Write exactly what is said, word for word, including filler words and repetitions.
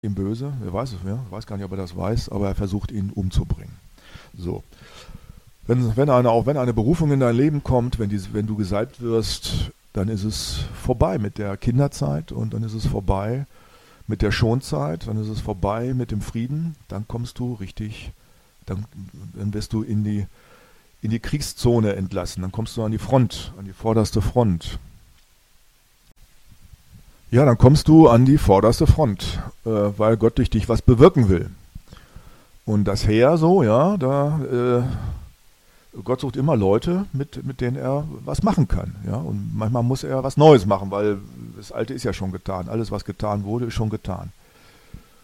ihm böse, er weiß es mehr, ich weiß gar nicht, ob er das weiß, aber er versucht ihn umzubringen. So. Wenn, wenn, eine, auch wenn eine Berufung in dein Leben kommt, wenn, die, wenn du gesalbt wirst, dann ist es vorbei mit der Kinderzeit und dann ist es vorbei mit der Schonzeit, dann ist es vorbei mit dem Frieden, dann kommst du richtig, dann, dann wirst du in die, in die Kriegszone entlassen, dann kommst du an die Front, an die vorderste Front. Ja, dann kommst du an die vorderste Front, äh, weil Gott durch dich was bewirken will. Und das Heer so, ja, da äh, Gott sucht immer Leute, mit, mit denen er was machen kann. Ja? Und manchmal muss er was Neues machen, weil das Alte ist ja schon getan. Alles, was getan wurde, ist schon getan.